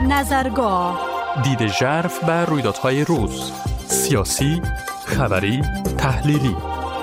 نظرگاه، دید ژرف بر رویدادهای روز، سیاسی، خبری، تحلیلی.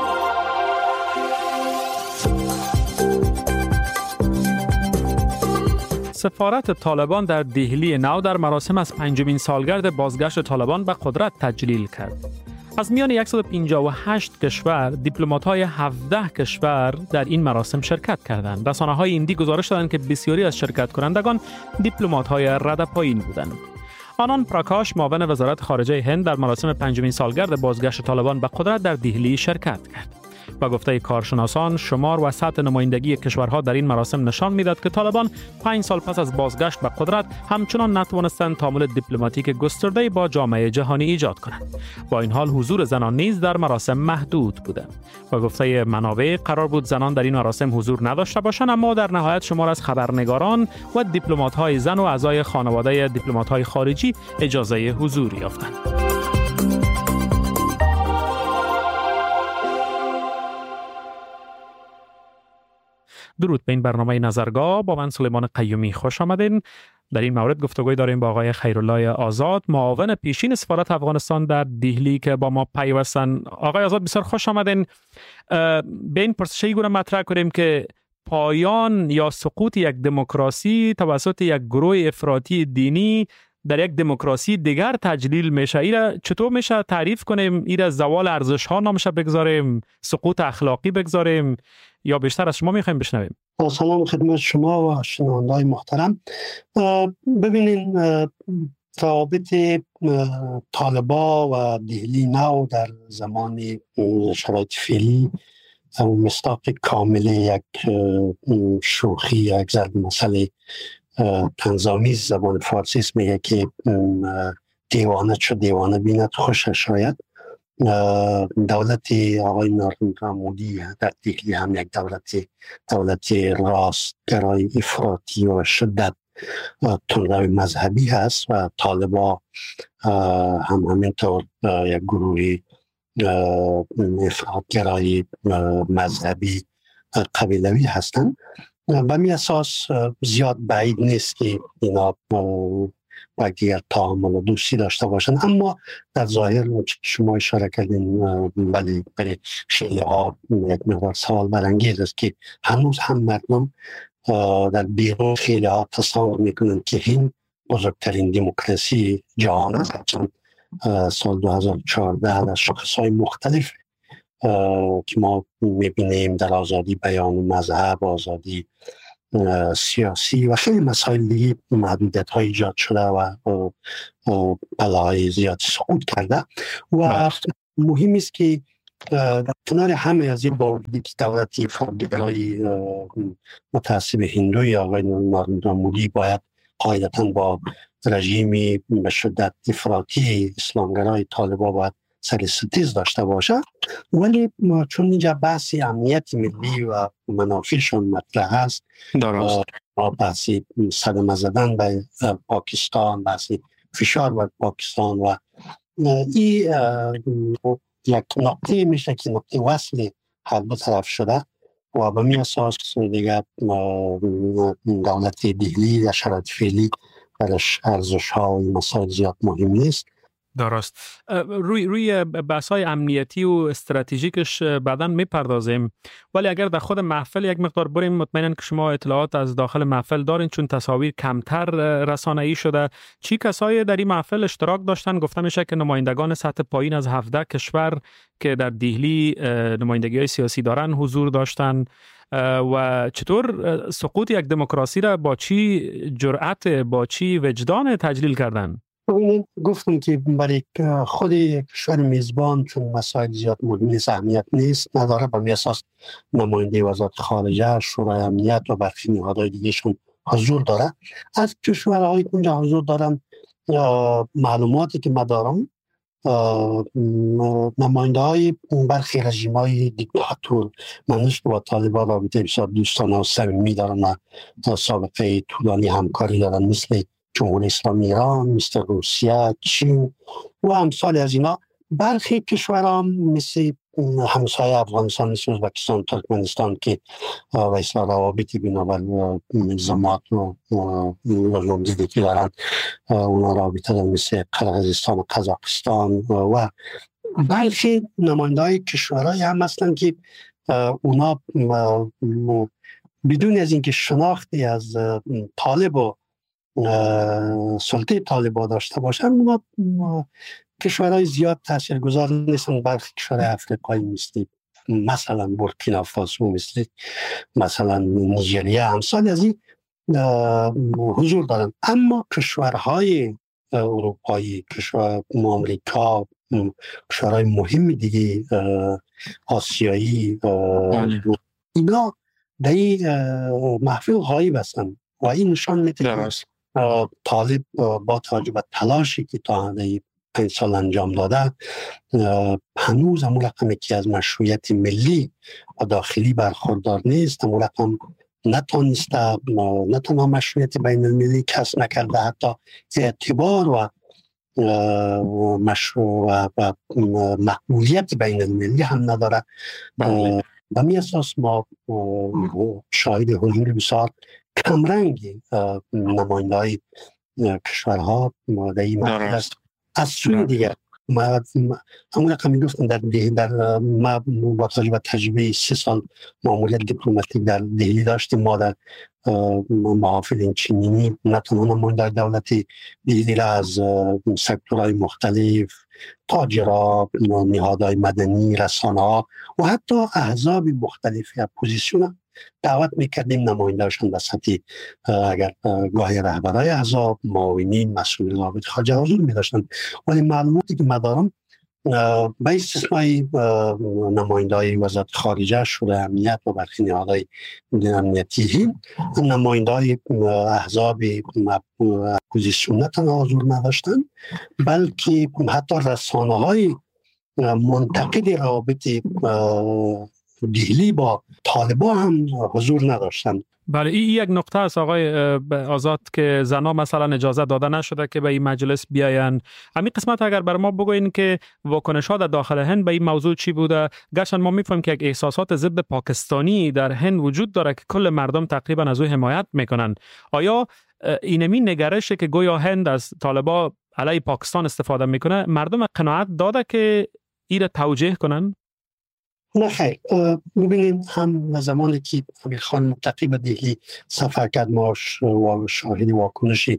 سفارت طالبان در دهلی نو در مراسم از 5مین سالگرد بازگشت طالبان به قدرت تجلیل کرد. از میان 158 کشور، دیپلمات‌های 17 کشور در این مراسم شرکت کردند. رسانه‌های هندی گزارش دادند که بسیاری از شرکت کنندگان دیپلمات‌های رده پایین بودند. آنان پراکاش، معاون وزارت خارجه هند، در مراسم 5مین سالگرد بازگشت طالبان به قدرت در دهلی شرکت کرد. با گفته کارشناسان، شمار و سطح نمایندگی کشورها در این مراسم نشان می‌داد که طالبان 5 سال پس از بازگشت به قدرت همچنان نتوانستند تعامل دیپلماتیک گسترده با جامعه جهانی ایجاد کنند. با این حال حضور زنان نیز در مراسم محدود بوده. با گفته منابع، قرار بود زنان در این مراسم حضور نداشته باشند، اما در نهایت شمار از خبرنگاران و دیپلمات‌های زن و اعضای خانواده دیپلمات‌های خارجی اجازه حضور یافتند. درود به این برنامه نظرگاه. با من سلیمان قیومی خوش آمدین. در این مورد گفتگوی داریم با آقای خیرالله آزاد، معاون پیشین سفارت افغانستان در دهلی که با ما پیوستن. آقای آزاد بسیار خوش آمدین. به این پرسشی گونه مطرح کنیم که پایان یا سقوط یک دموکراسی توسط یک گروه افراطی دینی در یک دموکراسی دیگر تجلیل میشه. ایرا چطور میشه تعریف کنیم؟ ایرا زوال ارزش ها نامشه بگذاریم، سقوط اخلاقی بگذاریم، یا بیشتر از شما میخوایم بشنویم؟ سلام خدمت شما و شنونده‌های محترم. ببینین، روابط طالبا و دهلی نو در زمان شرایط فعلی مصداق کامل یک شوخی، یک ضرب مثل طنزآمیز زبان فارسی است، میگه که دیوانه چو دیوانه بیند خوشش شاید. دولت آقای نریندرا مودی در دهلی هم یک دولت راستگرای افراطی و شدت تندروی مذهبی هست و طالبا هم همینطور یک گروه افراطگرای مذهبی قبیلوی هستند. به می اساس زیاد بعید نیست که اینا با دیگر تعامل و دوستی داشته باشند، اما در ظاهر شما اشاره کردین ولی برای خیلی ها یک مقدار سوال برانگیز است که هنوز هم مردم در بیرون خیلی ها تصور میکنند که این بزرگترین دموکراسی جهان است. چون سال 2014 در شاخصهای مختلف که ما میبینیم در آزادی بیان و مذهب، آزادی سیاسی و خیلی مسائل دیگه محدودیت های ایجاد شده و بلاهای زیاد سقوط کرده و مهم است که در کنار همه از این باوجود که دولتی فردگرای متعصب هندوی آقای نریندرا مودی باید قاعدتاً با رژیمی به شدت افراطی اسلامگرای طالبان باید سر ستیز داشته باشه، ولی چون اینجا بحثی امنیت ملی و منافعشون مطرح است، بحثی صدمه زدن به پاکستان، بحثی فشار بر پاکستان و این یک نقطه میشه که نقطه وصل هر دو طرف شده و به می اساس دیگه دولت دهلی در شرایط فعلی برش ارزش ها و مسائل زیاد مهم نیست. درست. روی بحث‌های امنیتی و استراتژیکش بعداً میپردازیم، ولی اگر در خود محفل یک مقدار بریم، مطمئناً که شما اطلاعات از داخل محفل دارین چون تصاویر کمتر رسانه‌ای شده. چی کسایی در این محفل اشتراک داشتن؟ گفته میشه که نمایندگان سطح پایین از 17 کشور که در دهلی نمایندگی‌های سیاسی دارن حضور داشتن. و چطور سقوط یک دموکراسی را با چی جرأت، با چی وجدان تجلیل کردن؟ گفتم که برای خود کشور میزبان چون مسائل زیاد مهم نیست، اهمیت نیست نداره، به اساس نماینده وزارت خارجه، شورای امنیت و برخی نهادهای دیگهشون حضور داره. از کشورهایی که اونجا حضور دارن معلوماتی که ما دارم، نماینده های برخی رژیم های دیکتاتور منش با طالبان رابطه بسیار دوستانه و صمیمی دارن و سابقه طولانی همکاری دارن، مثل جمهوری اسلامی ایران، مثل روسیه، چین و امثال از اینا. برخی کشورها مثل همسایه افغانستان مثل ازبکستان، ترکمنستان که و اصلا روابطی بینابر الزامات و لزوم دیدگی دارن، اونا رابطه دارن مثل قرقیزستان و قزاقستان و بلکه نماینده های کشورهای هم هستن که اونا بدون از اینکه شناختی از طالب و سلطه طالبان داشته باشن، اونا کشورهای زیاد تاثیرگذار نیستن. برخی کشورهای افریقایی مثل مثلا بورکینافاسو، مثلا نیجریه، امثال از این حضور دارن. اما کشورهای اروپایی، کشور آمریکا، کشورهای مهم دیگه آسیایی، اینا در این محفل غایب هستن و این نشان میده طالب با توجه به تلاشی که تا 5 سال انجام داده، هنوز همون رقمی که از مشروعیت ملی و داخلی برخوردار نیست. همون رقم نتونسته نه تنها مشروعیت بین المللی کسب نکرده، حتی اعتبار و مشروع و مقبولیت بین المللی هم نداره. به می اساس ما شاهد حضور بسیار کمرنگی نماینده های کشورها در این محفل است. از سوی دیگر همون رقمی گفتم در ما با توجه به تجربه 3 سال ماموریت دیپلماتیک در دهلی داشتیم. ما در محافل چینی نه تنها نماینده دولتی دهلی را از سکتورهای مختلف، تاجرها، نهادهای مدنی، رسانه‌ها و حتی احزاب مختلفی اپوزیسیون دعوت میکردیم نماینده‌شان به سطح اگر گاهی رهبرای احزاب، معاونین، مسئولین رابطه خارجه حضور می‌داشتند. ولی معلوماتی که مدارم به استثنای نماینده‌های وزارت خارجه، شورای امنیت و برخی نهادهای امنیتی، نماینده‌های احزاب اپوزیسیون نه تنها حضور نداشتند، بلکه حتی رسانه‌های منتقد رابطه دهلی با طالبان هم حضور نداشتند. بله، این یک نقطه است آقای آزاد که زنها مثلا اجازه داده نشده که به این مجلس بیاین. همین قسمت اگر بر ما بگوین که واکنش ها در داخل هند به این موضوع چی بوده؟ گرچه ما میفهمیم که یک احساسات ضد پاکستانی در هند وجود داره که کل مردم تقریبا از او حمایت میکنن. آیا اینمی نگرشه که گویا هند از طالبان علیه پاکستان استفاده میکنه مردم قناعت داده که این را توجیه کنن؟ نه خیر، ببینیم هم زمانی که امیر خان متقی به دهلی سفر کرد ما شاهد واکنشی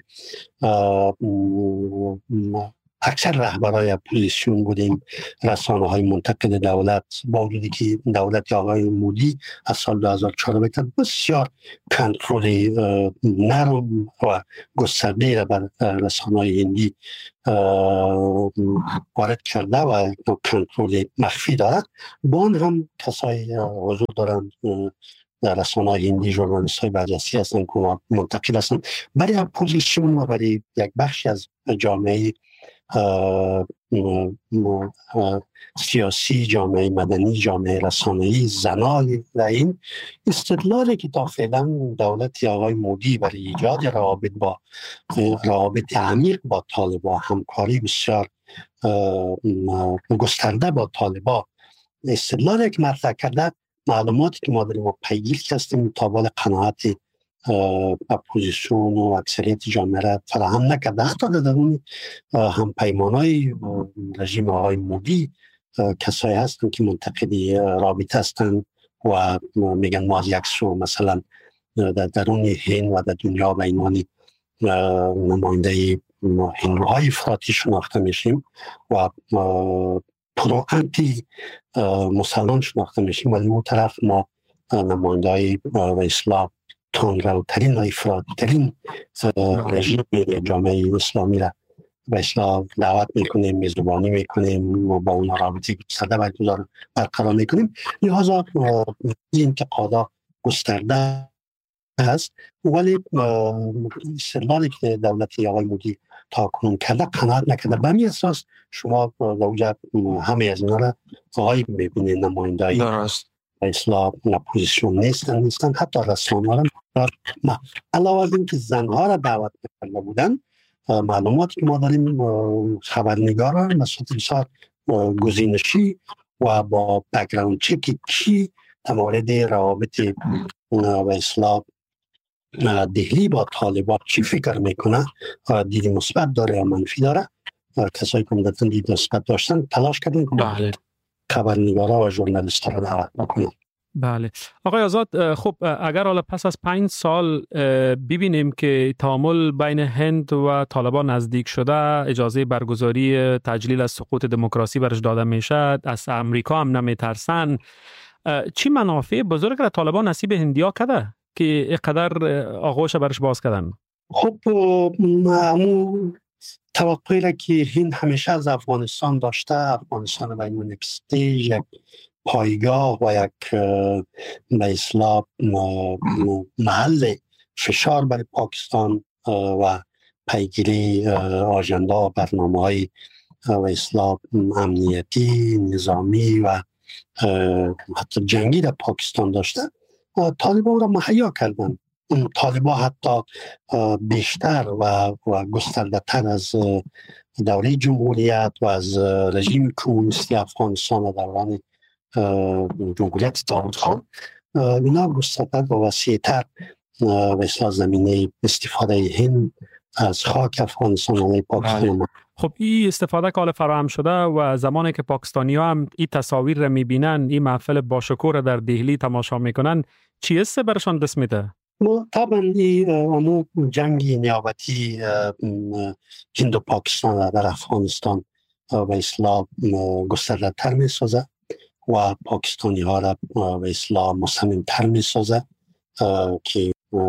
اکثر رهبرای اپوزیسیون بودیم، رسانه های منتقد دولت، با وجودی که دولت آقای مودی از سال 2004 بکرد بسیار کنترل نرم و گسترده را بر رسانه های هندی وارد کرده و کنترل مخفی دارد. با آن هم کسای حضور دارند در رسانه های هندی، ژورنالیست های برجسته هستند که منتقد هستند. برای اپوزیسیون و برای یک بخشی از جامعه سیاسی، جامعه مدنی، جامعه رسانه‌ای، زنای و این استدلالی که تا فعلا دولت آقای مودی برای ایجاد روابط عمیق با طالبان، همکاری بسیار گسترده با طالبان، استدلالی که مطرح کرده، معلوماتی که ما داریم و پیگیر هستیم مطابق قناعت اپوزیسیون و اکثریت جامعه را فراهم نکرده. حتی در درون هم پیمانهای رژیم آقای مودی کسایی هستند که منتقدی رابطه هستند و میگن ما از یک سو مثلا در درون هند و در دنیا به عنوان نماینده هندوهای افراطی شناخته میشیم و پرو انتی مسلمان شناخته میشیم، ولی اون طرف ما نماینده و اسلام تندروترین و افراطی‌ترین رژیم جامعه اسلامی را به اسلام دعوت میکنیم، میزبانی میکنیم و با اون رابطه گسترده برقرار میکنیم. لذا این انتقادا گسترده است، ولی استدلالی که دولت آقای مودی تا کنون کرده قناعت نکرده. به همین اساس شما در همه از اینا را غایب میبینید. نماینده‌های اسلام اپوزیسیون نیستن، حتی رسانه‌ها را علاوه از این که زنها را دعوت نکرده بودن، معلوماتی که ما داریم خبرنگاران مسئول بسیار گزینشی و با بک‌گراند چک کی در مورد روابط و اصلاح دهلی با طالبان چی فکر میکنه، دید مثبت داره یا منفی داره. کسایی که مدتن دید مثبت داشتن تلاش کردن که خبرنگارا و ژورنالیست‌ها را دعوت بکنن. بله آقای آزاد، خب اگر حالا پس از 5 سال ببینیم که تعامل بین هند و طالبان نزدیک شده، اجازه برگزاری تجلیل از سقوط دموکراسی برش داده میشه، از امریکا هم نمیترسن، چی منافع بزرگ را طالبان نصیب هندیا کرده که اینقدر آغوش برش باز کردن؟ خب معمول توقعی را که هند همیشه از افغانستان داشته، افغانستان به عنوان یک استیج، یک پایگاه و یک به اصطلاح محل فشار برای پاکستان و پیگیری آژندا و برنامه‌های به اصطلاح امنیتی، نظامی و حتی جنگی در پاکستان داشته، طالبان را مهیا کردن. طالبان حتی بیشتر و گسترده‌تر از دوره جمهوریت و از رژیم کمونیستی افغانستان و دوران جمهوریت داود خان، اینا گسترده و وسیع‌تر به اصطلاح زمینه استفاده هند از خاک افغانستان و پاکستان. خب این استفاده که حالا فراهم شده و زمانی که پاکستانی‌ها هم این تصاویر را می‌بینن، این محفل باشکوه را در دهلی تماشا می‌کنن، چی است برشان دست میده؟ طبعا اونو جنگ نیابتی هند و پاکستان در افغانستان به اصطلاح گسترده‌تر می‌سازه و پاکستانی ها را به اصطلاح مصمم‌تر می‌سازه که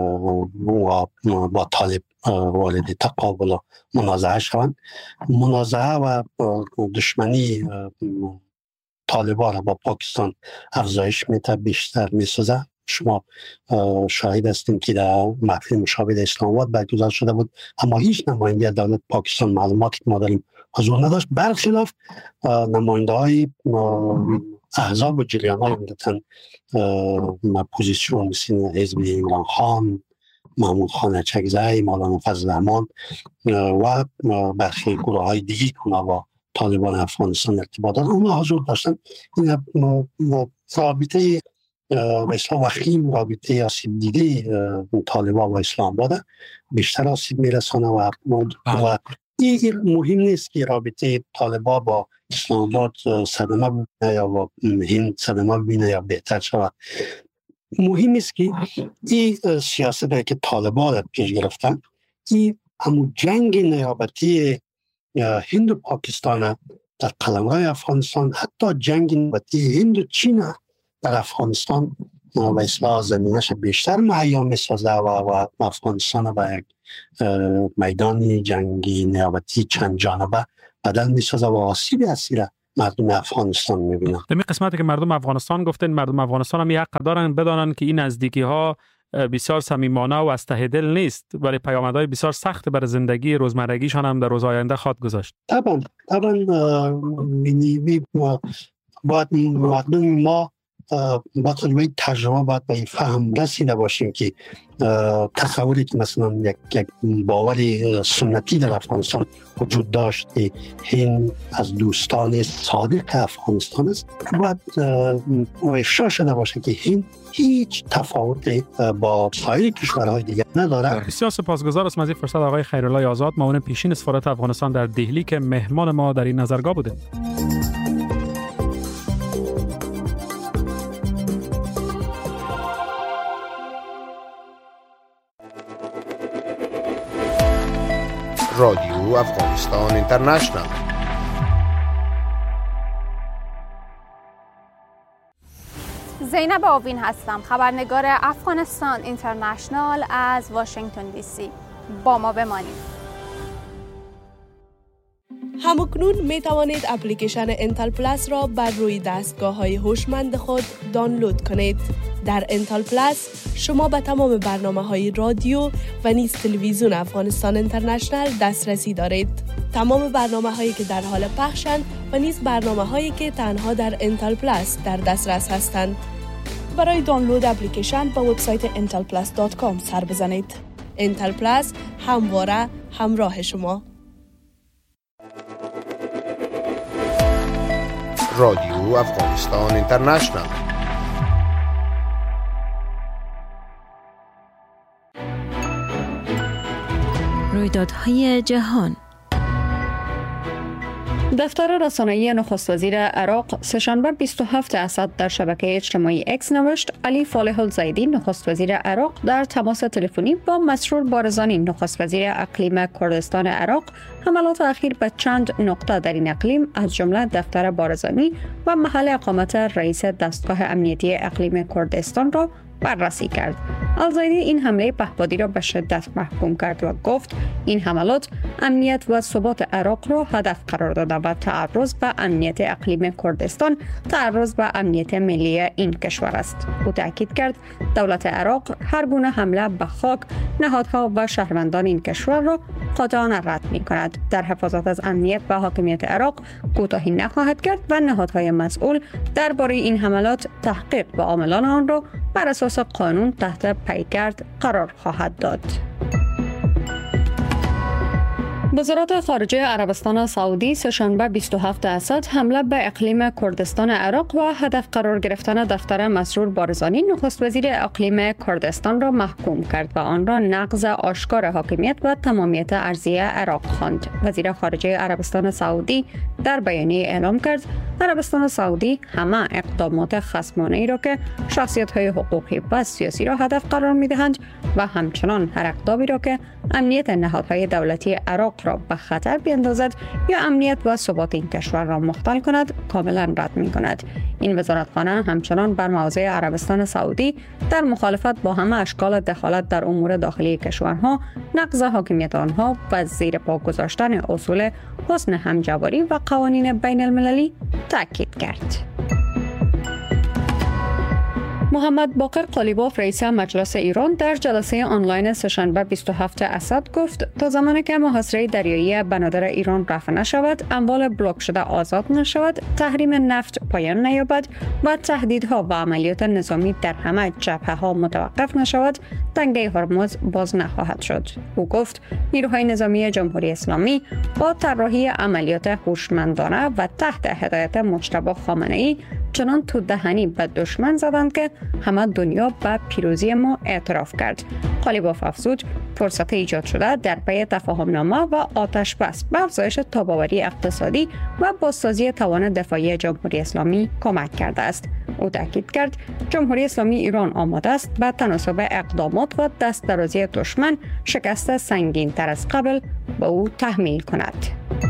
با طالب وارد تقابل و منازعه شوند. منازعه و دشمنی طالبان را با پاکستان افزایش میده، بیشتر می‌سازه. شما شاهد هستیم که در محفل مشابه اسلام آباد برگزار شده بود، اما هیچ نماینده دولت پاکستان معلوماتی که ما داریم حضور نداشت، برخلاف نماینده های احزاب و جریان های مدتن پوزیسیون مثل حزب عمران خان، محمود خان چکزی، مولانا فضل الرحمن و برخی گروه های دیگه که با طالبان افغانستان ارتباط دارن، اونها حضور داشتن. این رابطه اسلام وخیم، رابطه آسیب دیده طالبان و اسلام آباد بیشتر آسیب میرسانه و این مهم نیست که رابطه طالبان با اسلام آباد صدمه ببینه یا با هند صدمه ببینه یا بهتر شود. مهم است که این سیاست که طالبان پیش گرفتن، این همون جنگ نیابتی هند و پاکستان در قلمرو افغانستان، حتی جنگ نیابتی هند و چین در افغانستان و اصلاح زمینش بیشتر مهیا می‌سازه و افغانستان به یک میدان جنگی نیابتی چند جانبه بدل می‌سازه و آسیب اصیل مردم افغانستان می‌بینن. در این قسمتی که مردم افغانستان گفتن، مردم افغانستان هم حق دارن بدانن که این نزدیکی‌ها بسیار صمیمانه و از ته دل نیست، ولی پیامدهای بسیار سخت برای زندگی روزمرگیشان هم در روز آینده خواهد گذاشت. طبعا باید مردم ما با تجربه باید به این فهم رسیده باشیم که تصوری که مثلا یک باور سنتی در افغانستان وجود داشت که هند از دوستان صادق افغانستان است، باید افشا شده باشه که هند هیچ تفاوتی با سایر کشورهای دیگر نداره. بسیار سپاسگزار از این فرصت آقای خیرالله آزاد، معاون پیشین سفارت افغانستان در دهلی، که مهمان ما در این نظرگاه بوده. رادیو افغانستان اینترنشنال. زینب آوین هستم، خبرنگار افغانستان اینترنشنال از واشنگتن دی سی. با ما بمانید. همکنون می توانید اپلیکیشن انتل پلاس را بر روی دستگاه‌های هوشمند خود دانلود کنید. در انتل پلاس شما به تمام برنامه‌های رادیو و نیز تلویزیون افغانستان اینترنشنال دسترسی دارید. تمام برنامه‌هایی که در حال پخشند و نیز برنامه‌هایی که تنها در انتل پلاس در دسترس هستند. برای دانلود اپلیکیشن به وبسایت intelplus.com سر بزنید. انتل پلاس، همواره همراه شما. رادیو افغانستان اینترنشنال. رویدادهای جهان. دفتر رسانه‌ای نخست وزیر عراق سه‌شنبه 27 اسد در شبکه اجتماعی اکس نوشت علی فالح الزیدی نخست وزیر عراق در تماس تلفنی با مسرور بارزانی نخست وزیر اقلیم کردستان عراق حملات اخیر به چند نقطه در این اقلیم از جمله دفتر بارزانی و محل اقامت رئیس دستگاه امنیتی اقلیم کردستان را بررسی کرد. الزیدی این حمله پهپادی را به شدت محکوم کرد و گفت این حملات امنیت و ثبات عراق را هدف قرار داده و تعرض به امنیت اقلیم کردستان تعرض به امنیت ملی این کشور است. او تاکید کرد دولت عراق هر گونه حمله به خاک، نهادها و شهروندان این کشور را قاطعانه رد می‌کند. در حفاظت از امنیت و حاکمیت عراق کوتاهی نخواهد کرد و نهادهای مسئول درباره این حملات تحقیق و عاملان آن را بر اساس قانون تحت پیگرد قرار خواهد داد. وزارت خارجه عربستان سعودی سه‌شنبه 27 اسد حمله به اقلیم کردستان عراق و هدف قرار گرفتن دفتر مسرور بارزانی نخست وزیر اقلیم کردستان را محکوم کرد و آن را نقض آشکار حاکمیت و تمامیت ارضی عراق خواند. وزیر خارجه عربستان سعودی در بیانیه اعلام کرد عربستان سعودی همه اقدامات خصمانه‌ای را که شخصیت‌های حقوقی و سیاسی را هدف قرار می‌دهند و همچنان هر اقدامی را که امنیت نهادهای دولتی عراق را به خطر بیندازد یا امنیت و ثبات این کشور را مختل کند کاملا رد می‌کند. این وزارتخانه همچنان بر مواضع عربستان سعودی در مخالفت با همه اشکال دخالت در امور داخلی کشورها، نقض حاکمیت آنها و زیر پا گذاشتن اصول حسن همجواری و قوانین بین المللی تاکید کرد. محمد باقر قالیباف رئیس مجلس ایران در جلسه آنلاین سه‌شنبه 27 اسد گفت تا زمانی که محاصره دریایی بنادر ایران رفع نشود، اموال بلاک شده آزاد نشود، تحریم نفت پایان نیابد و تهدیدها و عملیات نظامی در همه جبهه‌ها متوقف نشود، تنگه هرمز باز نخواهد شد. او گفت نیروهای نظامی جمهوری اسلامی با طراحی عملیات هوشمندانه و تحت هدایت مجتبی خامنه‌ای چنان تو دهنی به دشمن زدند که همه دنیا به پیروزی ما اعتراف کرد. قالیباف افزود فرصت ایجاد شده در پی تفاهمنامه و آتش بس به افزایش تاباوری اقتصادی و بازسازی توان دفاعی جمهوری اسلامی کمک کرده است. او تاکید کرد جمهوری اسلامی ایران آماده است به تناسب اقدامات و دست درازی دشمن شکست سنگین تر از قبل به او تحمیل کند.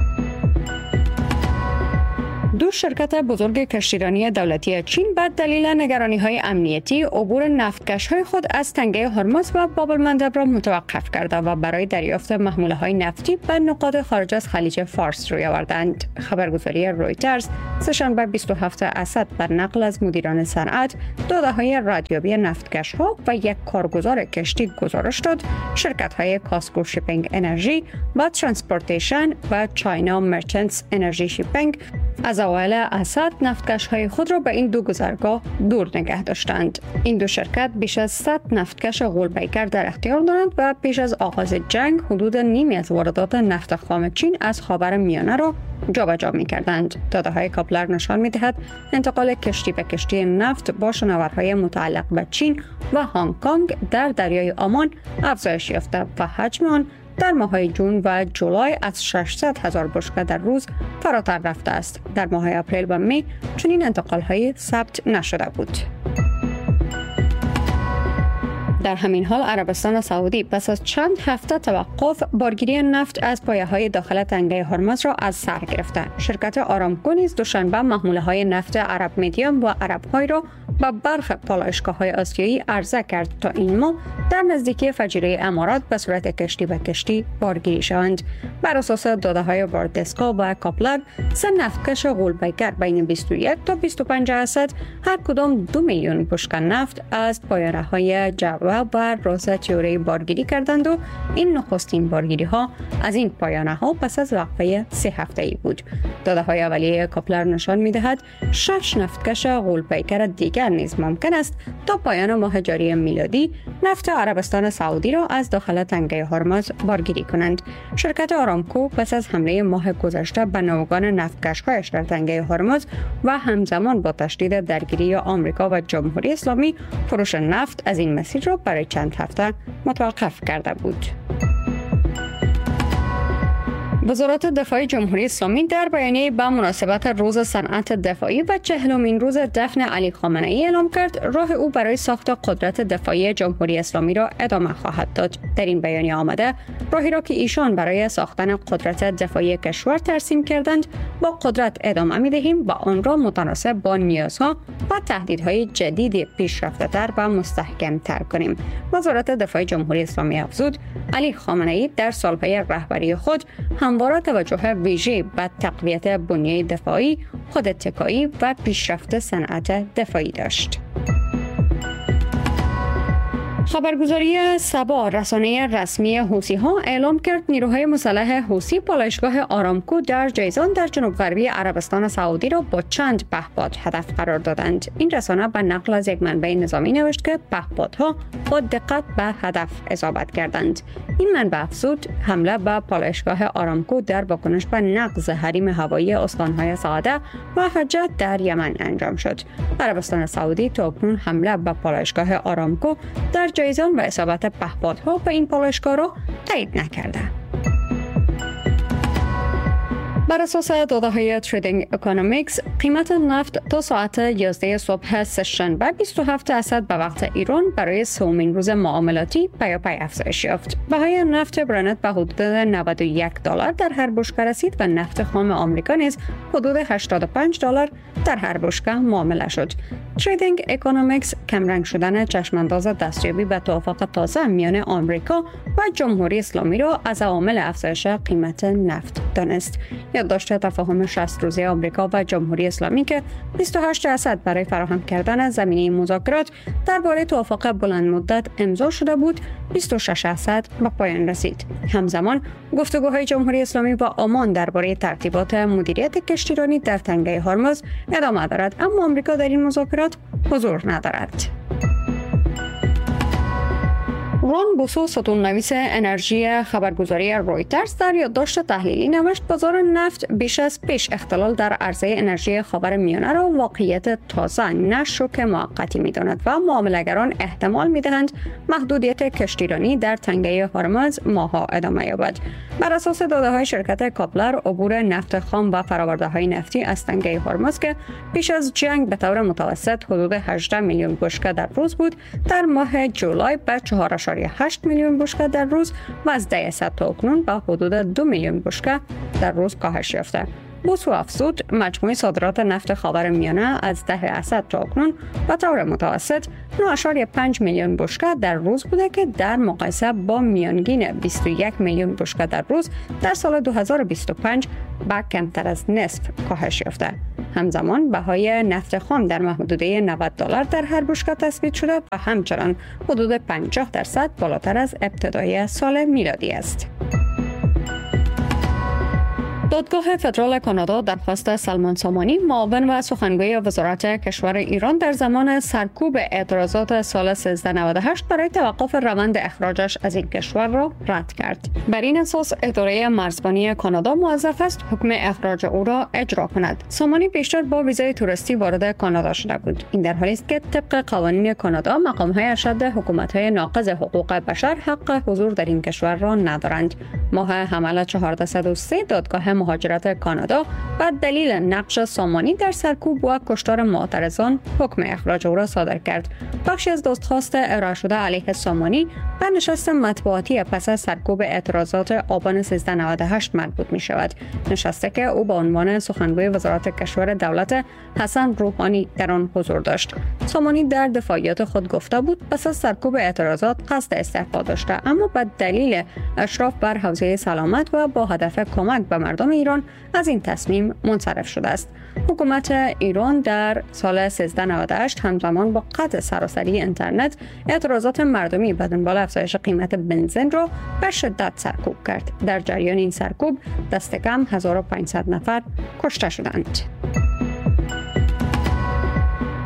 دو شرکت بزرگ کشتیرانی دولتی چین به دلیل نگرانی‌های امنیتی عبور نفتکش‌های خود از تنگه هرمز و باب المندب را متوقف کرده و برای دریافت محموله‌های نفتی به نقاط خارج از خلیج فارس روی آوردند. خبرگزاری رویترز سه‌شنبه 27 اسد بر نقل از مدیران صنعت، داده‌های ردیابی نفتکش‌ها و یک کارگزار کشتی گزارش داد شرکت‌های کاسکو شیپینگ انرژی و ترانسپورتیشن و چاینا مرچنتس انرژی شیپینگ از اوایل اسد نفتکش‌های خود را به این دو گذرگاه دور نگه داشتند. این دو شرکت بیش از 100 نفتکش غول‌پیکر در اختیار دارند و پیش از آغاز جنگ حدود نیمی از واردات نفت خام چین از خاورمیانه را جابجا می‌کردند. داده‌های کاپلر نشان می‌دهد انتقال کشتی به کشتی نفت با شناورهای متعلق به چین و هنگ کنگ در دریای عمان افزایش یافته و حجم آن در ماه‌های جون و جولای از 600,000 بشکه در روز فراتر رفته است. در ماه اپریل و می چنین انتقال‌های ثبت نشده بود. در همین حال عربستان سعودی پس از چند هفته توقف بارگیری نفت از پایه‌های داخل تنگه هرمز را از سر گرفته. شرکت آرامکو نیز دوشنبه محموله‌های نفت عرب مدیوم و عرب‌های را به برخی پالایشگاه‌های آسیایی عرضه کرد تا این ماه در نزدیکی فجیره امارات به صورت کشتی به کشتی بارگیری شوند. بر اساس داده‌های واردسکا و کاپلر، سه نفتکش غول‌پیکر بین 21 تا 25 اسد هر کدام 2 میلیون بشکه نفت از پایه‌های جوا و راز تیوری بارگیری کردند و این نخستین بارگیری ها از این پایانه ها پس از وقفه 3 هفته‌ای بود. داده‌های اولیه کاپلر نشان می‌دهد 6 نفتکش غول‌پیکر دیگر دیگر نیز ممکن است تا پایان ماه جاری میلادی نفت عربستان سعودی را از داخل تنگه هرمز بارگیری کنند. شرکت آرامکو پس از حمله ماه گذشته به ناوگان نفتکش‌هایش در تنگه هرمز و همزمان با تشدید درگیری آمریکا و جمهوری اسلامی فروش نفت از این مسیر را برای چند هفته متوقف کرده بود. وزارت دفاع جمهوری اسلامی در بیانیه به مناسبت روز صنعت دفاعی و 40مین روز دفن علی خامنه‌ای اعلام کرد راه او برای ساخت قدرت دفاعی جمهوری اسلامی را ادامه خواهد داد. در این بیانیه آمده راهی را که ایشان برای ساختن قدرت دفاعی کشور ترسیم کردند با قدرت ادامه می‌دهیم و آن را متناسب با نیازها و تهدیدهای جدید پیشرفته‌تر و مستحکم‌تر کنیم. وزارت دفاع جمهوری اسلامی افزود علی خامنه‌ای در سالهای رهبری خود همواره توجه ویژه‌ای به تقویت بنیه دفاعی، خوداتکایی و پیشرفت صنعت دفاعی داشت. خبرگزاری سبا رسانه رسمی حوثی‌ها اعلام کرد نیروهای مسلح حوثی پالایشگاه آرامکو در جیزان در جنوب غربی عربستان سعودی را با چند پهپاد هدف قرار دادند. این رسانه به نقل از یک منبع نظامی نوشت که پهپادها با دقت به هدف اصابت کردند. این منبع افزود حمله به پالایشگاه آرامکو در واکنش به نقض حریم هوایی استانهای سعده و حجه در یمن انجام شد. عربستان سعودی تاکنون حمله به پالایشگاه آرامکو در جیزان و اصابت پهپادها به این پالایشگاه را تایید نکرده. بر اساس داده‌های تریدینگ اکونومیکس قیمت نفت تا ساعت 11 صبح سه‌شنبه 27% به وقت ایران برای سومین روز معاملاتی پیاپی افزایش یافت. بهای نفت برنت به حدود $91 در هر بشکه رسید و نفت خام آمریکا نیز حدود $85 در هر بشکه معامله شد. تریدینگ اکونومیکس کمرنگ شدن چشمانداز دستیابی به توافق تازه میان آمریکا و جمهوری اسلامی را از عوامل افزایش قیمت نفت دانست. یادداشت تفاهم 60 روزه آمریکا و جمهوری اسلامی که 28% برای فراهم کردن زمینه مذاکرات درباره توافق بلند مدت امضا شده بود، 26% به پایان رسید. همزمان گفتگوهای جمهوری اسلامی با عمان درباره ترتیبات مدیریت کشتیرانی در تنگه هرمز ادامه دارد، اما آمریکا در این مذاکرات حضور ندارد. ران بوسو ستون‌نویس انرژی خبرگزاری رویترز در یادداشت تحلیلی نوشت بازار نفت بیش از پیش اختلال در عرضه انرژی خاورمیانه را واقعیت تازه نه شوک موقتی می‌داند و معامله‌گران احتمال می‌دهند محدودیت کشتیرانی در تنگه هرمز ماه‌ها ادامه یابد. بر اساس داده‌های شرکت کاپلر عبور نفت خام و فرآورده‌های نفتی از تنگه هرمز که پیش از جنگ به طور متوسط حدود 18 میلیون بشکه در روز بود، در ماه جولای به 4.8 میلیون بشکه در روز و از 10 تا اکنون به حدود 2 میلیون بشکه در روز کاهش یافته. بوسو افزود مجموع صادرات نفت خاورمیانه از 10 اسد تا اکنون به طور متوسط 9.5 میلیون بشکه در روز بوده که در مقایسه با میانگین 21 میلیون بشکه در روز در سال 2025 به کمتر از نصف کاهش یافته. همزمان بهای نفت خام در محدوده $90 در هر بشکه تثبیت شده و همچنان حدود 50% بالاتر از ابتدای سال میلادی است. دادگاه فدرال کانادا درخواست سلمان سامانی معاون و سخنگوی وزارت کشور ایران در زمان سرکوب اعتراضات سال 1398 برای توقف روند اخراجش از این کشور را رد کرد. بر این اساس اداره مرزبانی کانادا موظف است حکم اخراج او را اجرا کند. سامانی پیشتر با ویزای توریستی وارد کانادا شده بود. این در حالی است که طبق قوانین کانادا مقام‌های ارشد حکومت‌های ناقض حقوق بشر حق حضور در این کشور را ندارند. ماه حمل 403 دادگاه مهاجرت کانادا به دلیل نقش سامانی در سرکوب و کشتار معترضان حکم اخراج او را صادر کرد. بخشی از دادخواست ارائه شده علیه سامانی به نشست مطبوعاتی پس از سرکوب اعتراضات آبان 1398 مربوط می شود. نشستی که او با عنوان سخنگوی وزارت کشور دولت حسن روحانی در آن حضور داشت. سامانی در دفاعیات خود گفته بود پس از سرکوب اعتراضات قصد استعفا داشته، اما به دلیل اشراف بر حوزه سلامت و با هدف کمک به مردم ایران از این تصمیم منصرف شده است. حکومت ایران در سال 1398 همزمان با قطع سراسری اینترنت اعتراضات مردمی به دنبال افزایش قیمت بنزین را به شدت سرکوب کرد. در جریان این سرکوب دست کم 1500 نفر کشته شدند.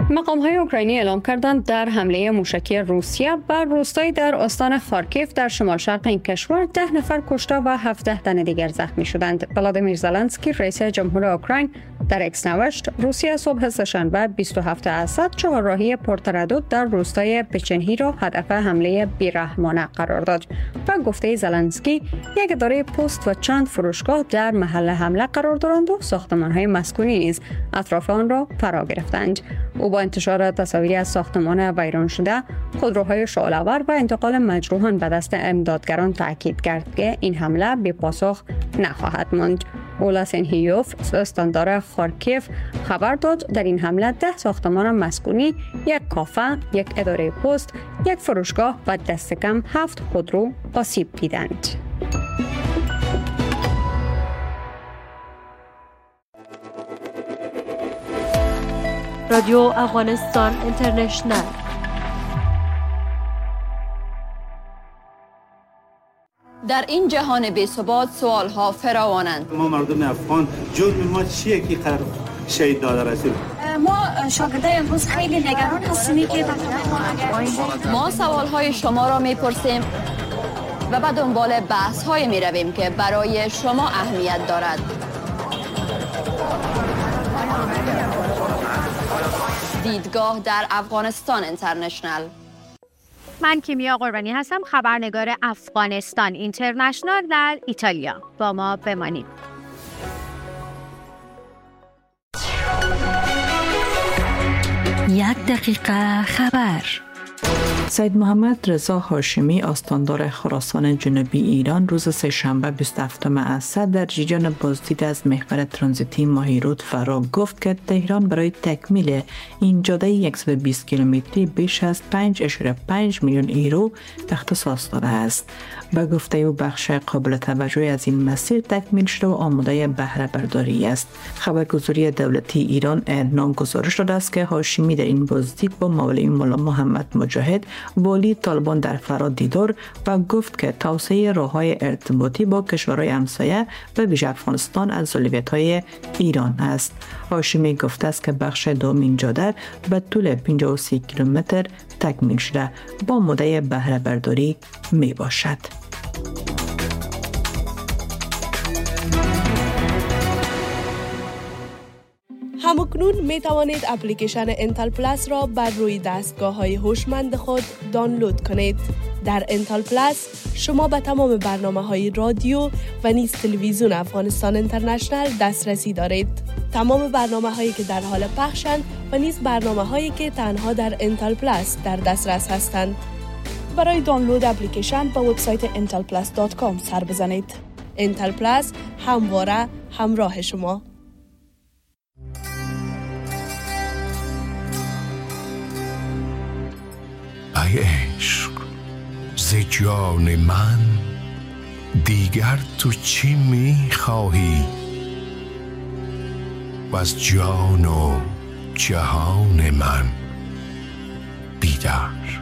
مقام‌های اوکراینی اعلام کردند در حمله موشکی روسیه بر روستایی در استان خارکیف در شمال شرق این کشور 10 نفر کشته و 17 تن دیگر زخمی شدند. ولادیمیر زلنسکی رئیس جمهور اوکراین در اکس نوشت روسیه صبح سه‌شنبه 27 اسد چهارراهی پرتردد در روستای پچنهی را هدف حمله بی‌رحمانه قرار داد و گفته زلنسکی یک اداره پست و چند فروشگاه در محل حمله قرار دارند و ساختمان‌های مسکونی نیز اطراف آن را فرا گرفتند. او با انتشار تصاویری از ساختمان ویران شده، خودروهای شعله‌آور و انتقال مجروحان به دست امدادگران تاکید کرد که این حمله بی پاسخ نخواهد ماند. اولا سنهیوف استاندار خارکیف خبر داد در این حمله 10 ساختمان مسکونی، یک کافه، یک اداره پست، یک فروشگاه و دست کم 7 خودرو آسیب دیدند. رادیو افغانستان اینترنشنال. در این جهان بی‌ثبات سوال‌ها فراوانند. ما مردم افغان جرم ما چیه که قرار شهید داده رسول؟ ما شاگردای امروز خیلی نگران هستیم که ما سوال‌های شما را می‌پرسیم و به دنبال بحث‌های می‌رویم که برای شما اهمیت دارد. دیدگاه در افغانستان اینترنشنال. من کیمیا قربانی هستم، خبرنگار افغانستان اینترنشنال در ایتالیا. با ما بمانید. یک دقیقه خبر. سید محمد رضا هاشمی استاندار خراسان جنوبی ایران روز سه‌شنبه 27 اسد در جریان بازدید از محور ترانزیتی ماهیرود فرا گفت که تهران برای تکمیل این جاده 120 کیلومتری بیش از 5.5 میلیون یورو اختصاص داده است. به گفته او بخش قابل توجهی از این مسیر تکمیل شده و آماده بهره برداری است. خبرگزاری دولتی ایران اعلام گزارش داده است که هاشمی در این بازدید با مولوی مولا محمد مجاهد والی طالبان در فرا دیدار و گفت که توسعه راه‌های ارتباطی با کشورهای همسایه و ویژه افغانستان از اولویت‌های ایران است. هاشمی گفته است که بخش دوم این جاده به طول 53 کیلومتر تکمیل شده با مدت بهره برداری می باشد. همکنون می توانید اپلیکیشن انتل پلاس را بر روی دستگاه‌های هوشمند خود دانلود کنید. در انتل پلاس شما به تمام برنامه‌های رادیو و نیز تلویزیون افغانستان اینترنشنال دسترسی دارید. تمام برنامه‌هایی که در حال پخشند و نیز برنامه‌هایی که تنها در انتل پلاس در دسترس هستند. برای دانلود اپلیکیشن به وبسایت intelplus.com سر بزنید. انتل پلاس همواره همراه شما. ای عشق ز جان من دیگر تو چی می‌خواهی و از جان و جهان من بیدار